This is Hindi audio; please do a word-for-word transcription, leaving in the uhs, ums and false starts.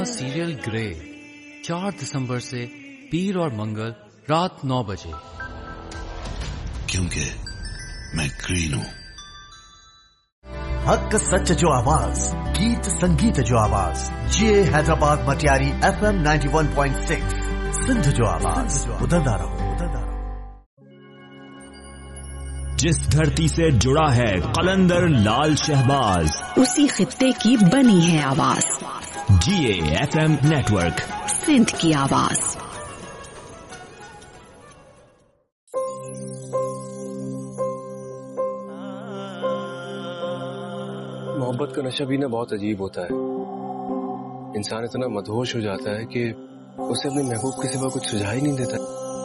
सीरियल ग्रे चार दिसंबर से पीर और मंगल रात नौ बजे। क्योंकि मैं ग्रीन हूं। हक सच जो आवाज, गीत संगीत जो आवाज, ये Hyderabad Matiari F M ninety one point six Sindh जो आवाज, उधरदा रहो उधरदा रहो। जिस धरती से जुड़ा है कलंदर लाल शहबाज, उसी खित्ते की बनी है आवाज। जीए एफ एम नेटवर्क, सिंध की आवाज। मोहब्बत का नशा भी ना बहुत अजीब होता है। इंसान इतना मदहोश हो जाता है कि उसे अपने महबूब के सिवा कुछ सुझाई नहीं देता।